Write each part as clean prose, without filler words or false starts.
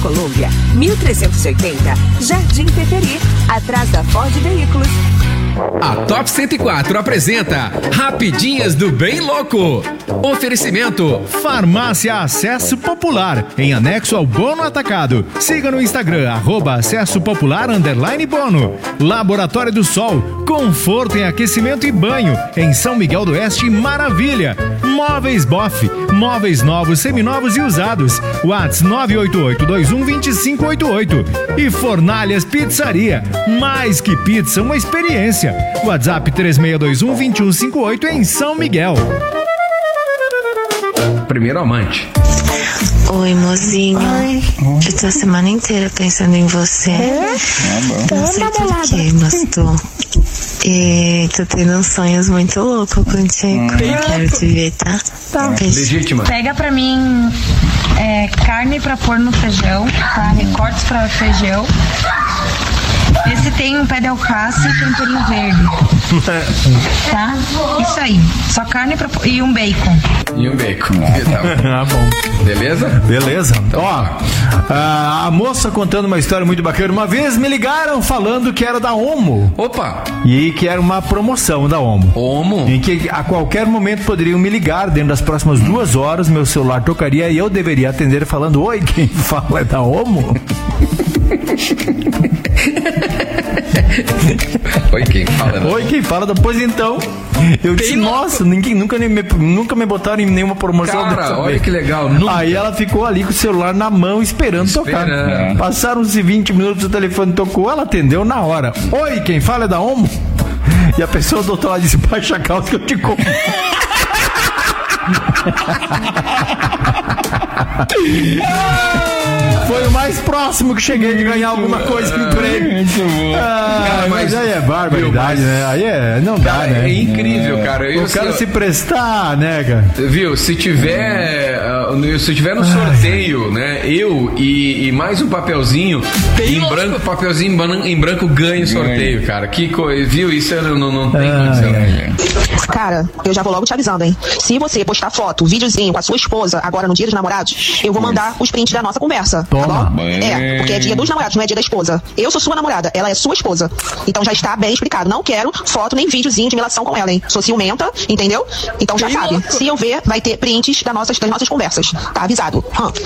Colômbia, 1380, Jardim Teteri, atrás da Ford Veículos. A Top 104 apresenta Rapidinhas do Bem Louco. Oferecimento Farmácia Acesso Popular, em anexo ao Bono Atacado. Siga no Instagram, @AcessoPopular_Bono. Laboratório do Sol, conforto em aquecimento e banho, em São Miguel do Oeste, Maravilha. Móveis Boff, móveis novos, seminovos e usados. WhatsApp 988-21-2588. E Fornalhas Pizzaria, mais que pizza, uma experiência. WhatsApp 3621-2158 em São Miguel. Primeiro amante. Oi, mozinho. Oi. Eu tô a semana inteira pensando em você. Não sei porquê, mas tô. E tô tendo sonhos muito loucos contigo. Quero te ver, tá? Beijo. Legítima. Pega pra mim carne pra pôr no feijão, tá? Recortes pra feijão. Esse tem um pé de alface e temperinho verde. Tá? Isso aí. Só carne e um bacon. E um bacon. Ah, bom. Beleza? Beleza. Ó, a moça contando uma história muito bacana. Uma vez me ligaram falando que era da Omo. Opa! E que era uma promoção da Omo. Omo? Em que a qualquer momento poderiam me ligar. Dentro das próximas 2 horas, meu celular tocaria e eu deveria atender falando: oi, quem fala é da Omo? Oi, quem fala? Oi, quem fala? Pois então, eu disse, nossa, ninguém nunca me botaram em nenhuma promoção Cara, dessa olha vez. que legal. Aí ela ficou ali com o celular na mão esperando tocar. Passaram-se 20 minutos, o telefone tocou, ela atendeu na hora. Oi, quem fala é da Omo? E a pessoa do outro lado disse: baixa a calça que eu te compro. Foi o mais próximo que cheguei de ganhar alguma coisa no prêmio. Cara, mas aí é barbaridade, né? Aí não dá, né? É incrível, cara. O cara se prestar, né, cara? Viu? Se tiver no sorteio, né? Eu e mais um papelzinho em branco ganho o sorteio, cara. Que coisa, viu? Isso não tem condição. Cara, eu já vou logo te avisando, hein? Se você postar foto, videozinho com a sua esposa agora no dia dos namorados, eu vou mandar os prints da nossa conversa. Toma. Tá bom? Porque é dia dos namorados, não é dia da esposa. Eu sou sua namorada, ela é sua esposa. Então já está bem explicado. Não quero foto nem videozinho de melação com ela, hein? Sou ciumenta, entendeu? Então já sabe. Se eu ver, vai ter prints das nossas conversas. Tá avisado.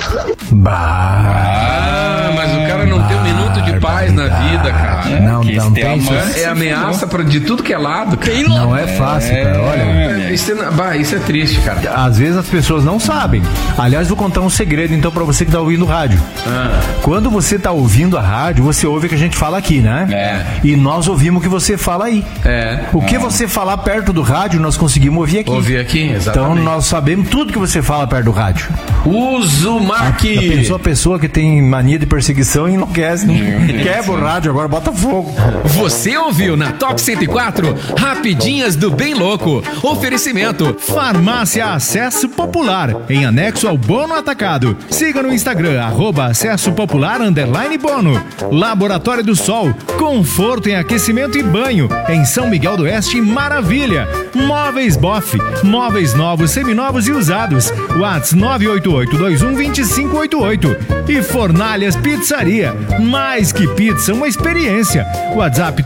Mas o cara não tem um minuto de paz na vida, cara. Não tem isso. É ameaça de tudo que é lado, cara. Não é fácil, cara. Olha. Isso é triste, cara. Às vezes as pessoas não sabem. Aliás, vou contar um segredo então pra você que tá ouvindo rádio. Quando você tá ouvindo a rádio, você ouve o que a gente fala aqui, né? E nós ouvimos o que você fala aí. O que você falar perto do rádio, nós conseguimos ouvir aqui. Exatamente. Então nós sabemos tudo que você fala perto do rádio. Uzumaki. A pessoa que tem mania de perseguição e enlouquece, quebra o rádio agora, bota fogo. Você ouviu na Top 104 Rapidinhas do Bem Louco. Oferecimento Farmácia Acesso Popular, em anexo ao Bono Atacado. Siga no Instagram, @AcessoPopular_Bono. Laboratório do Sol, conforto em aquecimento e banho, em São Miguel do Oeste, Maravilha. Móveis Boff, móveis novos, seminovos e usados. WhatsApp 988-21-2588. E Fornalhas Pizzaria, mais que pizza, uma experiência. WhatsApp